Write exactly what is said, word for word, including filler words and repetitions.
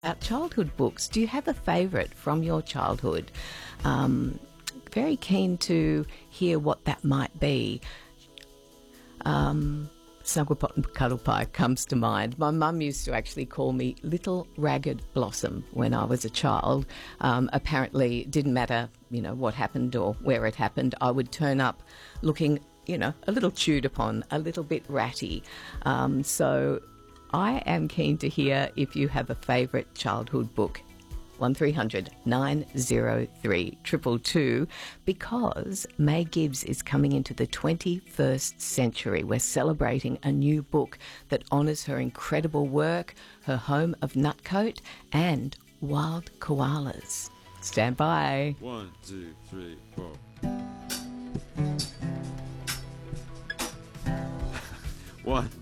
Our childhood books. Do you have a favourite from your childhood? Um, very keen to hear what that might be. Um, Snugglepot and Cuddle Pie comes to mind. My mum used to actually call me Little Ragged Blossom when I was a child. Um, apparently, it didn't matter, you know, what happened or where it happened. I would turn up looking, you know, a little chewed upon, a little bit ratty. Um, so I am keen to hear if you have a favourite childhood book. one three hundred nine oh three two two two, because May Gibbs is coming into the twenty-first century. We're celebrating a new book that honours her incredible work, her home of Nutcote and wild koalas. Stand by. One, two, three, four. One.